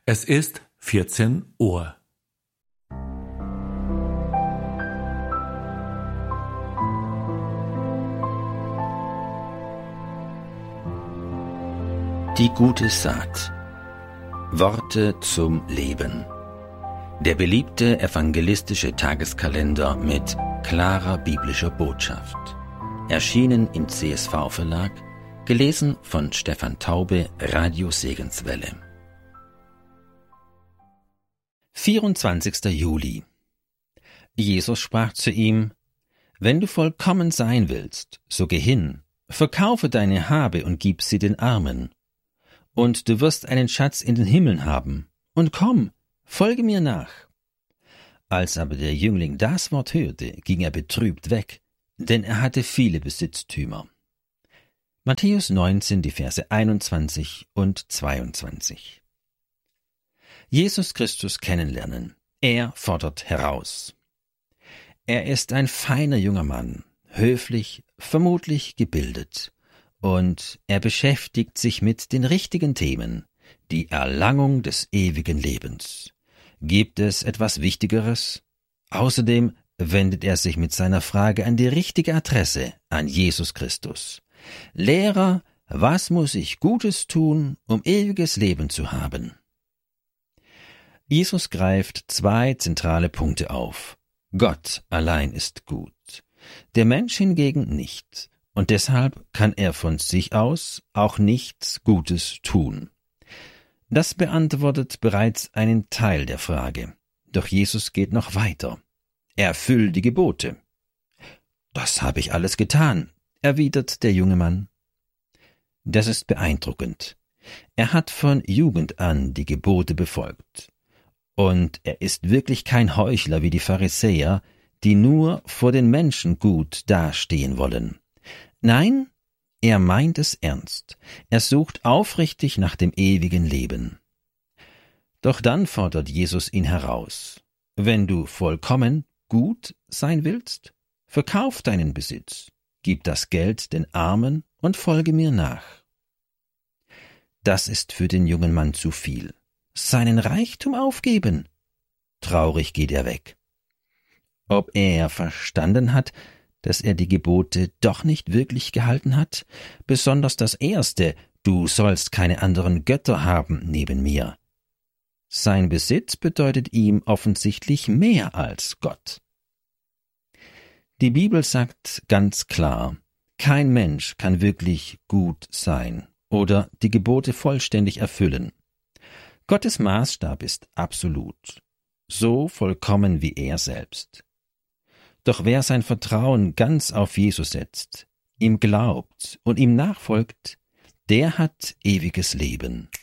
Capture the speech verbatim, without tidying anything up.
Es ist vierzehn Uhr. Die gute Saat. Worte zum Leben. Der beliebte evangelistische Tageskalender mit klarer biblischer Botschaft. Erschienen im C S V-Verlag, gelesen von Stefan Taube, Radio Segenswelle. vierundzwanzigster Juli. Jesus sprach zu ihm: Wenn du vollkommen sein willst, so geh hin, verkaufe deine Habe und gib sie den Armen. Und du wirst einen Schatz in den Himmeln haben. Und komm, folge mir nach. Als aber der Jüngling das Wort hörte, ging er betrübt weg, denn er hatte viele Besitztümer. Matthäus neunzehn, die Verse einundzwanzig und zweiundzwanzig. Jesus Christus kennenlernen. Er fordert heraus. Er ist ein feiner junger Mann, höflich, vermutlich gebildet, und er beschäftigt sich mit den richtigen Themen, die Erlangung des ewigen Lebens. Gibt es etwas Wichtigeres? Außerdem wendet er sich mit seiner Frage an die richtige Adresse, an Jesus Christus. Lehrer, was muss ich Gutes tun, um ewiges Leben zu haben? Jesus greift zwei zentrale Punkte auf. Gott allein ist gut, der Mensch hingegen nicht, und deshalb kann er von sich aus auch nichts Gutes tun. Das beantwortet bereits einen Teil der Frage, doch Jesus geht noch weiter. Erfüll die Gebote. Das habe ich alles getan, erwidert der junge Mann. Das ist beeindruckend. Er hat von Jugend an die Gebote befolgt. Und er ist wirklich kein Heuchler wie die Pharisäer, die nur vor den Menschen gut dastehen wollen. Nein, er meint es ernst. Er sucht aufrichtig nach dem ewigen Leben. Doch dann fordert Jesus ihn heraus. Wenn du vollkommen gut sein willst, verkauf deinen Besitz, gib das Geld den Armen und folge mir nach. Das ist für den jungen Mann zu viel. Seinen Reichtum aufgeben? Traurig geht er weg. Ob er verstanden hat, dass er die Gebote doch nicht wirklich gehalten hat, besonders das erste, du sollst keine anderen Götter haben neben mir. Sein Besitz bedeutet ihm offensichtlich mehr als Gott. Die Bibel sagt ganz klar, kein Mensch kann wirklich gut sein oder die Gebote vollständig erfüllen. Gottes Maßstab ist absolut, so vollkommen wie er selbst. Doch wer sein Vertrauen ganz auf Jesus setzt, ihm glaubt und ihm nachfolgt, der hat ewiges Leben.